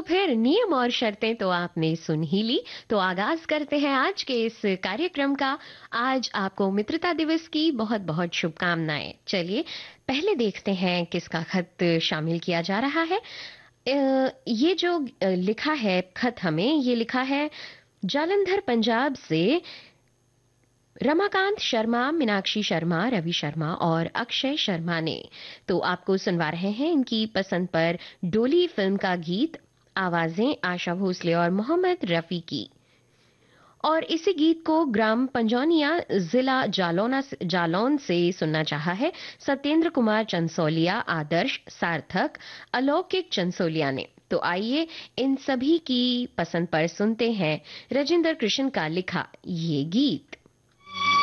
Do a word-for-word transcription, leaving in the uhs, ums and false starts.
फिर नियम और शर्तें तो आपने सुन ही ली, तो आगाज करते हैं आज के इस कार्यक्रम का। आज आपको मित्रता दिवस की बहुत बहुत शुभकामनाएं। चलिए पहले देखते हैं किसका खत शामिल किया जा रहा है। अ, ये जो अ, लिखा है खत हमें, ये लिखा है जालंधर पंजाब से रमाकांत शर्मा, मीनाक्षी शर्मा, रवि शर्मा और अक्षय शर्मा ने। तो आपको सुनवा रहे हैं इनकी पसंद पर डोली फिल्म का गीत, आवाजें आशा भोसले और मोहम्मद रफी की। और इसी गीत को ग्राम पंजौनिया, जिला जालौना जालौन से सुनना चाहा है सत्येंद्र कुमार चंसोलिया, आदर्श, सार्थक, अलौकिक चंसोलिया ने। तो आइए इन सभी की पसंद पर सुनते हैं राजेंद्र कृष्ण का लिखा ये गीत।